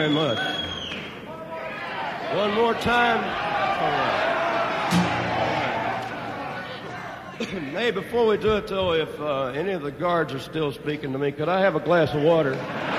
very much. One more time. All right. Hey, before we do it, though, if any of the guards are still speaking to me, could I have a glass of water?